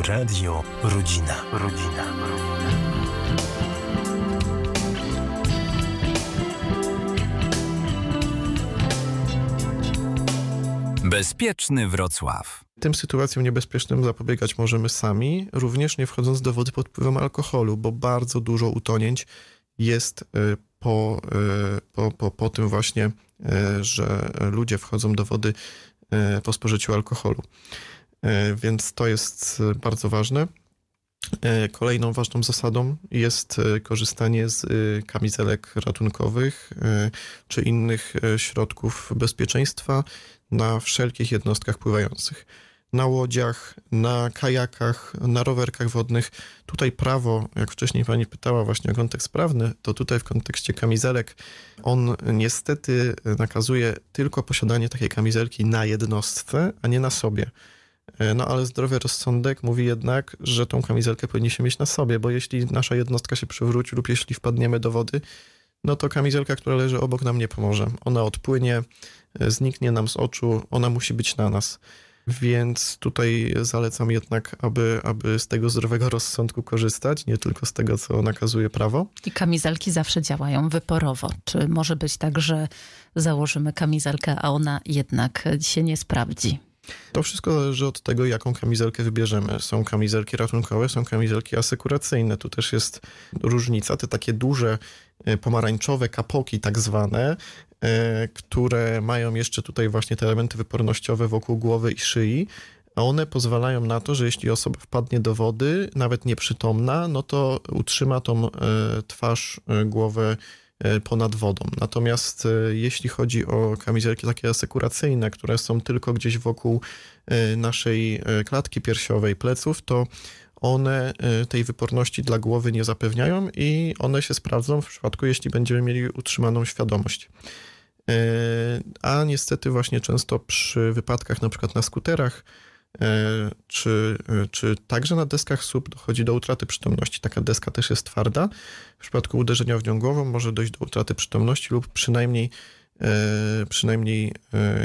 Radio Rodzina. Bezpieczny Wrocław. Tym sytuacjom niebezpiecznym zapobiegać możemy sami, również nie wchodząc do wody pod wpływem alkoholu, bo bardzo dużo utonięć jest po tym właśnie, że ludzie wchodzą do wody po spożyciu alkoholu. Więc to jest bardzo ważne. Kolejną ważną zasadą jest korzystanie z kamizelek ratunkowych czy innych środków bezpieczeństwa na wszelkich jednostkach pływających. Na łodziach, na kajakach, na rowerkach wodnych. Tutaj prawo, jak wcześniej pani pytała właśnie o kontekst prawny, to tutaj w kontekście kamizelek on niestety nakazuje tylko posiadanie takiej kamizelki na jednostce, a nie na sobie. No ale zdrowy rozsądek mówi jednak, że tą kamizelkę powinniśmy mieć na sobie, bo jeśli nasza jednostka się przewróci lub jeśli wpadniemy do wody, no to kamizelka, która leży obok, nam nie pomoże. Ona odpłynie, zniknie nam z oczu, ona musi być na nas. Więc tutaj zalecam jednak, aby z tego zdrowego rozsądku korzystać, nie tylko z tego, co nakazuje prawo. I kamizelki zawsze działają wyporowo. Czy może być tak, że założymy kamizelkę, a ona jednak się nie sprawdzi? To wszystko zależy od tego, jaką kamizelkę wybierzemy. Są kamizelki ratunkowe, są kamizelki asekuracyjne. Tu też jest różnica. Te takie duże, pomarańczowe kapoki tak zwane, które mają jeszcze tutaj właśnie te elementy wypornościowe wokół głowy i szyi, a one pozwalają na to, że jeśli osoba wpadnie do wody, nawet nieprzytomna, no to utrzyma tą twarz, głowę ponad wodą. Natomiast jeśli chodzi o kamizelki takie asekuracyjne, które są tylko gdzieś wokół naszej klatki piersiowej, pleców, to one tej wyporności dla głowy nie zapewniają i one się sprawdzą w przypadku, jeśli będziemy mieli utrzymaną świadomość. A niestety właśnie często przy wypadkach na przykład na skuterach czy także na deskach SUP dochodzi do utraty przytomności. Taka deska też jest twarda. W przypadku uderzenia w nią głową może dojść do utraty przytomności lub przynajmniej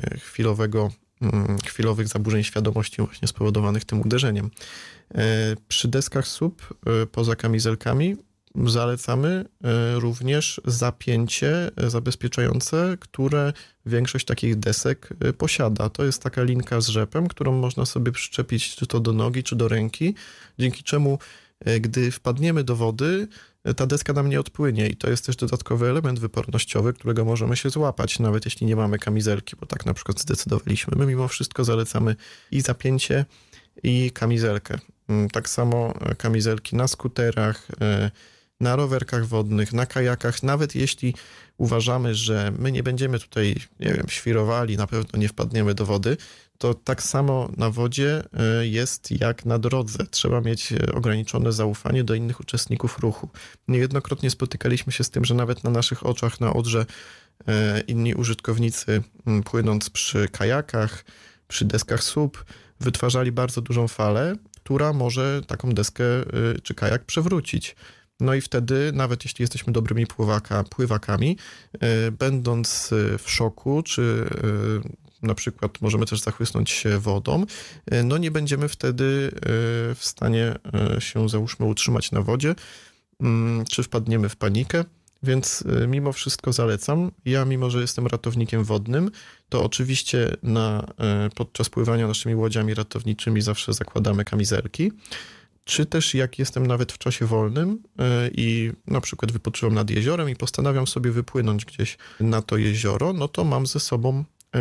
chwilowych zaburzeń świadomości właśnie spowodowanych tym uderzeniem. Przy deskach SUP poza kamizelkami zalecamy również zapięcie zabezpieczające, które większość takich desek posiada. To jest taka linka z rzepem, którą można sobie przyczepić czy to do nogi, czy do ręki, dzięki czemu gdy wpadniemy do wody, ta deska nam nie odpłynie i to jest też dodatkowy element wypornościowy, którego możemy się złapać, nawet jeśli nie mamy kamizelki, bo tak na przykład zdecydowaliśmy. My mimo wszystko zalecamy i zapięcie, i kamizelkę. Tak samo kamizelki na skuterach, na rowerkach wodnych, na kajakach, nawet jeśli uważamy, że my nie będziemy tutaj, świrowali, na pewno nie wpadniemy do wody, to tak samo na wodzie jest jak na drodze. Trzeba mieć ograniczone zaufanie do innych uczestników ruchu. Niejednokrotnie spotykaliśmy się z tym, że nawet na naszych oczach, na odrze inni użytkownicy, płynąc przy kajakach, przy deskach SUP, wytwarzali bardzo dużą falę, która może taką deskę czy kajak przewrócić. No i wtedy, nawet jeśli jesteśmy dobrymi pływakami, będąc w szoku, czy na przykład możemy też zachłysnąć się wodą, no nie będziemy wtedy w stanie się, załóżmy, utrzymać na wodzie, czy wpadniemy w panikę. Więc mimo wszystko zalecam. Ja, mimo że jestem ratownikiem wodnym, to oczywiście podczas pływania naszymi łodziami ratowniczymi zawsze zakładamy kamizelki. Czy też jak jestem nawet w czasie wolnym i na przykład wypoczywam nad jeziorem i postanawiam sobie wypłynąć gdzieś na to jezioro, no to mam ze sobą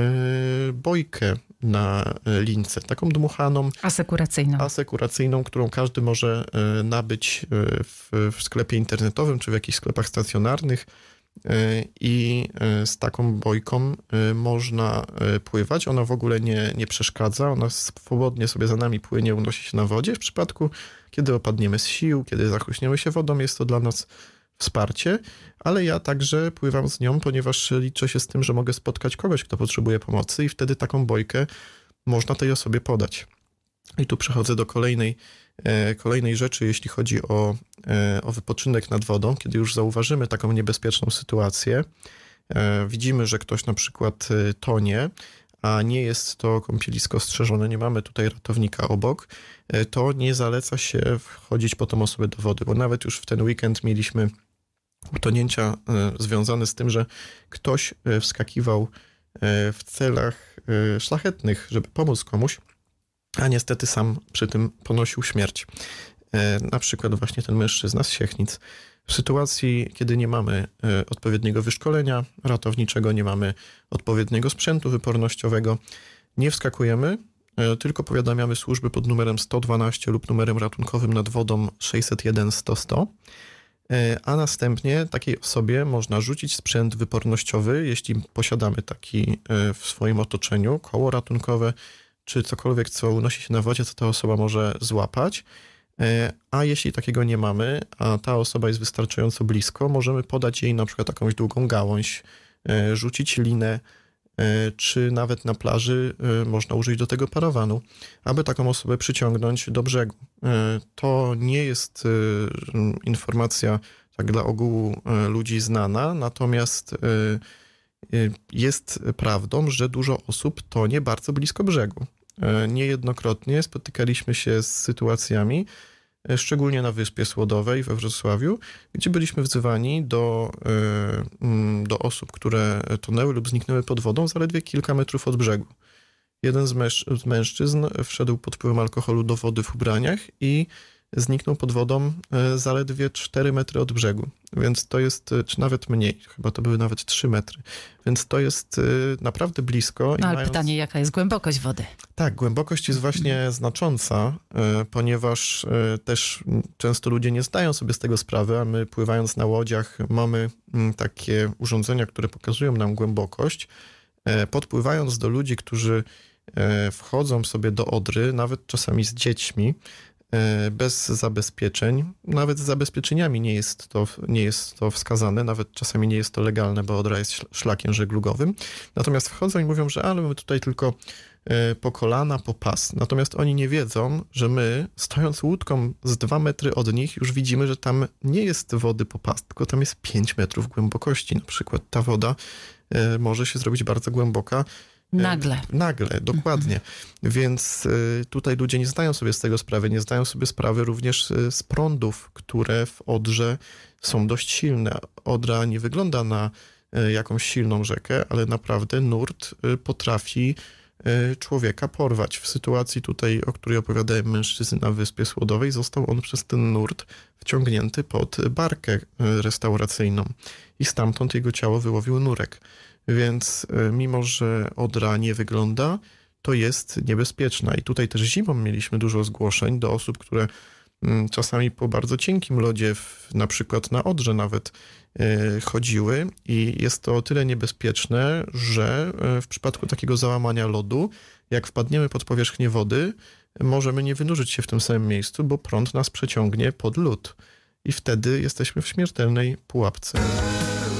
bojkę na lince, taką dmuchaną. Asekuracyjną, którą każdy może nabyć w sklepie internetowym czy w jakichś sklepach stacjonarnych. I z taką bojką można pływać. Ona w ogóle nie przeszkadza, ona swobodnie sobie za nami płynie, unosi się na wodzie. W przypadku, kiedy opadniemy z sił, kiedy zachłyśniemy się wodą, jest to dla nas wsparcie, ale ja także pływam z nią, ponieważ liczę się z tym, że mogę spotkać kogoś, kto potrzebuje pomocy i wtedy taką bojkę można tej osobie podać. I tu przechodzę do kolejnej rzeczy, jeśli chodzi o wypoczynek nad wodą, kiedy już zauważymy taką niebezpieczną sytuację, widzimy, że ktoś na przykład tonie, a nie jest to kąpielisko strzeżone, nie mamy tutaj ratownika obok, to nie zaleca się wchodzić po tą osobę do wody, bo nawet już w ten weekend mieliśmy utonięcia związane z tym, że ktoś wskakiwał w celach szlachetnych, żeby pomóc komuś, a niestety sam przy tym ponosił śmierć. Na przykład właśnie ten mężczyzna z Siechnic. W sytuacji, kiedy nie mamy odpowiedniego wyszkolenia ratowniczego, nie mamy odpowiedniego sprzętu wypornościowego, nie wskakujemy, tylko powiadamiamy służby pod numerem 112 lub numerem ratunkowym nad wodą 601 100 100, a następnie takiej osobie można rzucić sprzęt wypornościowy, jeśli posiadamy taki w swoim otoczeniu, koło ratunkowe, czy cokolwiek, co unosi się na wodzie, co ta osoba może złapać. A jeśli takiego nie mamy, a ta osoba jest wystarczająco blisko, możemy podać jej na przykład jakąś długą gałąź, rzucić linę, czy nawet na plaży można użyć do tego parawanu, aby taką osobę przyciągnąć do brzegu. To nie jest informacja tak dla ogółu ludzi znana, natomiast jest prawdą, że dużo osób tonie bardzo blisko brzegu. Niejednokrotnie spotykaliśmy się z sytuacjami, szczególnie na Wyspie Słodowej we Wrocławiu, gdzie byliśmy wzywani do osób, które tonęły lub zniknęły pod wodą zaledwie kilka metrów od brzegu. Jeden z mężczyzn wszedł pod wpływem alkoholu do wody w ubraniach i zniknął pod wodą zaledwie 4 metry od brzegu. Więc to jest, czy nawet mniej, chyba to były nawet 3 metry. Więc to jest naprawdę blisko. No, ale pytanie, jaka jest głębokość wody? Tak, głębokość jest właśnie znacząca, ponieważ też często ludzie nie zdają sobie z tego sprawy, a my pływając na łodziach mamy takie urządzenia, które pokazują nam głębokość. Podpływając do ludzi, którzy wchodzą sobie do Odry, nawet czasami z dziećmi, bez zabezpieczeń, nawet z zabezpieczeniami nie jest to wskazane, nawet czasami nie jest to legalne, bo Odra jest szlakiem żeglugowym. Natomiast wchodzą i mówią, że ale my tutaj tylko po kolana, po pas. Natomiast oni nie wiedzą, że my, stojąc łódką z 2 metry od nich, już widzimy, że tam nie jest wody po pas, tylko tam jest 5 metrów głębokości. Na przykład ta woda może się zrobić bardzo głęboka. Nagle, dokładnie. Więc tutaj ludzie nie zdają sobie z tego sprawy. Nie zdają sobie sprawy również z prądów, które w Odrze są dość silne. Odra nie wygląda na jakąś silną rzekę, ale naprawdę nurt potrafi człowieka porwać. W sytuacji tutaj, o której opowiadałem, mężczyzny na Wyspie Słodowej, został on przez ten nurt wciągnięty pod barkę restauracyjną i stamtąd jego ciało wyłowił nurek. Więc mimo, że Odra nie wygląda, to jest niebezpieczna. I tutaj też zimą mieliśmy dużo zgłoszeń do osób, które czasami po bardzo cienkim lodzie, na przykład na Odrze nawet, chodziły i jest to o tyle niebezpieczne, że w przypadku takiego załamania lodu, jak wpadniemy pod powierzchnię wody, możemy nie wynurzyć się w tym samym miejscu, bo prąd nas przeciągnie pod lód i wtedy jesteśmy w śmiertelnej pułapce.